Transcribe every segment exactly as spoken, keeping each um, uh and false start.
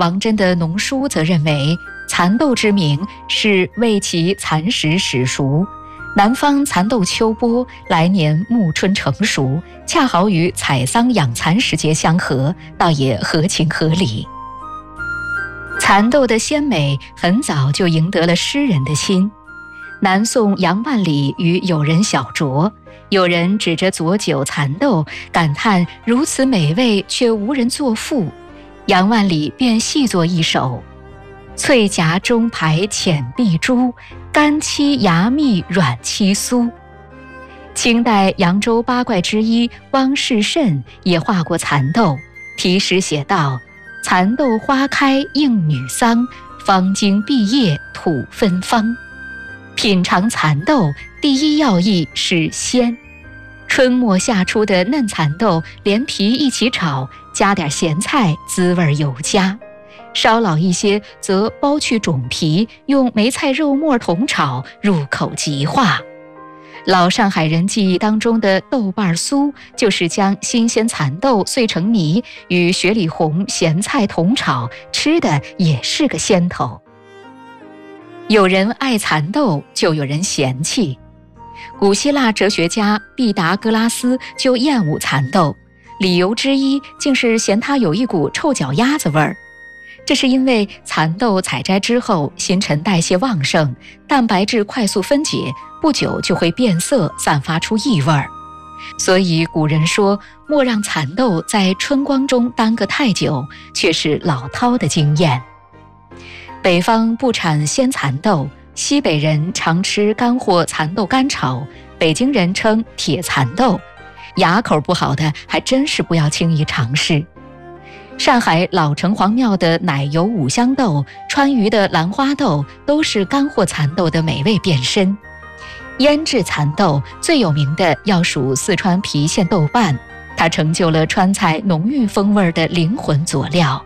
王真的农书则认为，蚕豆之名是为其蚕食始熟，南方蚕豆秋播，来年暮春成熟，恰好与采桑养蚕时节相合，倒也合情合理。蚕豆的鲜美很早就赢得了诗人的心。南宋杨万里与友人小酌，有人指着佐酒蚕豆，感叹如此美味，却无人作赋。杨万里便细作一首：脆夹中排浅碧珠，干漆牙蜜软漆酥。清代扬州八怪之一汪士慎也画过蚕豆，题诗写道：蚕豆花开应女丧，方经碧叶吐芬芳。品尝蚕豆，第一要义是鲜。春末夏初的嫩蚕豆，连皮一起炒，加点咸菜，滋味尤佳。稍老一些，则剥去种皮，用梅菜肉末同炒，入口即化。老上海人记忆当中的豆瓣酥，就是将新鲜蚕豆碎成泥，与雪里红、咸菜同炒，吃的也是个鲜头。有人爱蚕豆，就有人嫌弃。古希腊哲学家毕达哥拉斯就厌恶蚕豆，理由之一竟是嫌它有一股臭脚丫子味儿。这是因为蚕豆采摘之后，新陈代谢旺盛，蛋白质快速分解，不久就会变色，散发出异味儿。所以古人说，莫让蚕豆在春光中耽搁太久，却是老饕的经验。北方不产鲜蚕豆，西北人常吃干货蚕豆干炒，北京人称铁蚕豆，牙口不好的还真是不要轻易尝试。上海老城隍庙的奶油五香豆，川渝的兰花豆，都是干货蚕豆的美味变身。腌制蚕豆最有名的要数四川郫县豆瓣，它成就了川菜浓郁风味的灵魂佐料。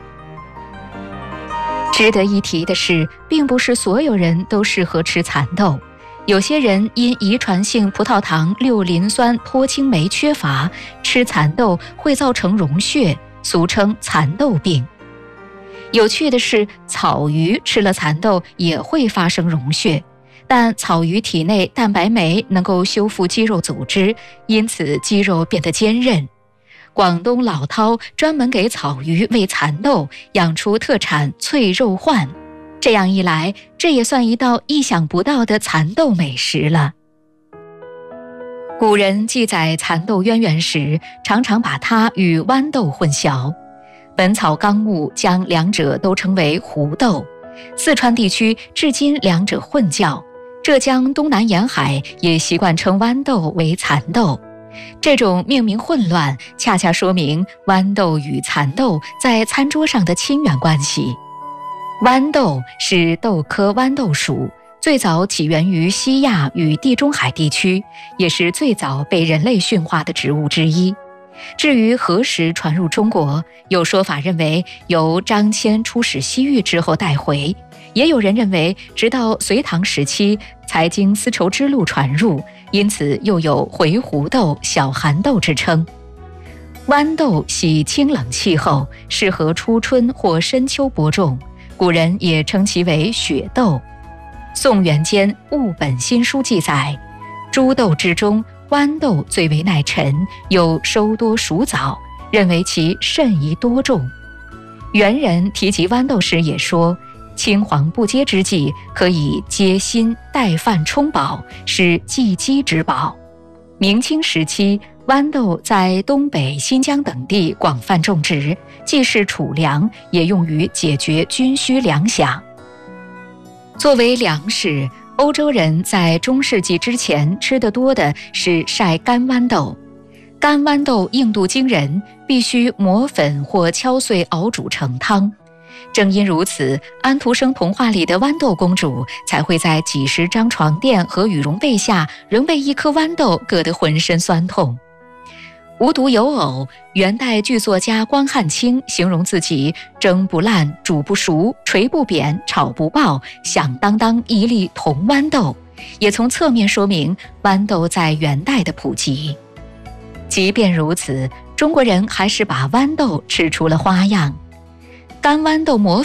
值得一提的是，并不是所有人都适合吃蚕豆，有些人因遗传性葡萄糖六磷酸脱氢酶缺乏，吃蚕豆会造成溶血，俗称蚕豆病。有趣的是，草鱼吃了蚕豆也会发生溶血，但草鱼体内蛋白酶能够修复肌肉组织，因此肌肉变得坚韧。广东老饕专门给草鱼喂蚕豆，养出特产脆肉鲩。这样一来，这也算一道意想不到的蚕豆美食了。古人记载蚕豆渊源时，常常把它与豌豆混淆。《本草纲目》将两者都称为胡豆，四川地区至今两者混叫，浙江东南沿海也习惯称豌豆为蚕豆。这种命名混乱，恰恰说明豌豆与蚕豆在餐桌上的亲缘关系。豌豆是豆科豌豆属，最早起源于西亚与地中海地区，也是最早被人类驯化的植物之一。至于何时传入中国，有说法认为由张骞出使西域之后带回，也有人认为直到隋唐时期才经丝绸之路传入，因此又有回鹘豆、小寒豆之称。豌豆喜清冷气候，适合初春或深秋播种，古人也称其为雪豆。宋元间《物本新书》记载，诸豆之中，豌豆最为耐沉，又收多熟早，认为其甚宜多种。元人提及豌豆时也说，青黄不接之际，可以接薪带饭充饱，是济饥之宝。明清时期，豌豆在东北、新疆等地广泛种植，既是储粮，也用于解决军需粮饷。作为粮食，欧洲人在中世纪之前吃得多的是晒干豌豆。干豌豆硬度惊人，必须磨粉或敲碎熬煮成汤。正因如此，安徒生童话里的豌豆公主才会在几十张床垫和羽绒被下仍被一颗豌豆硌得浑身酸痛。无独有偶，元代剧作家关汉卿形容自己蒸不烂、煮不熟、捶不扁、炒不爆，响当当一粒铜豌豆，也从侧面说明豌豆在元代的普及。即便如此，中国人还是把豌豆吃出了花样。干豌豆磨